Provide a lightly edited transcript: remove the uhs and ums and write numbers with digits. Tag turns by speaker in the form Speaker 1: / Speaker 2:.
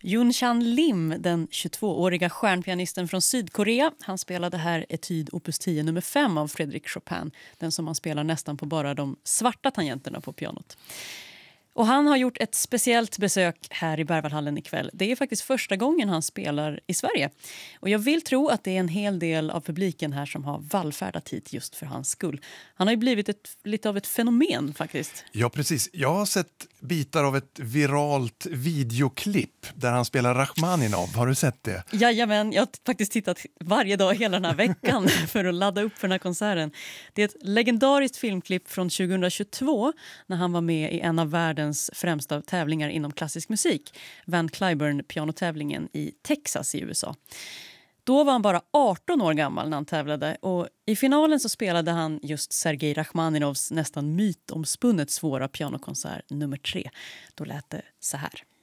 Speaker 1: Yoon Chan Lim, den 22-åriga stjärnpianisten från Sydkorea, han spelade här etyd opus 10 nummer 5 av Frédéric Chopin, den som man spelar nästan på bara de svarta tangenterna på pianot. Och han har gjort ett speciellt besök här i Berwaldhallen ikväll. Det är faktiskt första gången han spelar i Sverige. Och jag vill tro att det är en hel del av publiken här som har vallfärdat hit just för hans skull. Han har ju blivit lite av ett fenomen faktiskt.
Speaker 2: Ja, precis. Jag har sett bitar av ett viralt videoklipp där han spelar Rachmaninov. Har du sett det?
Speaker 1: Jajamän, jag har faktiskt tittat varje dag hela den här veckan för att ladda upp för den här konserten. Det är ett legendariskt filmklipp från 2022 när han var med i en av världens främsta tävlingar inom klassisk musik, Van Cliburn-pianotävlingen i Texas i USA. Då var han bara 18 år gammal när han tävlade och i finalen så spelade han just Sergej Rachmaninovs nästan mytomspunnet svåra pianokonsert nummer 3. Då lät det så här.